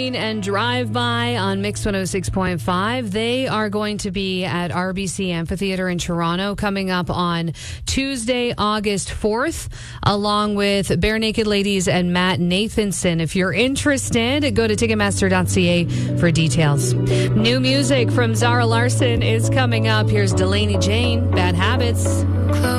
Jane and Drive By on Mix 106.5. They are going to be at RBC Amphitheater in Toronto coming up on Tuesday, August 4th, along with Bare Naked Ladies and Matt Nathanson. If you're interested, go to Ticketmaster.ca for details. New music from Zara Larsson is coming up. Here's Delaney Jane, Bad Habits.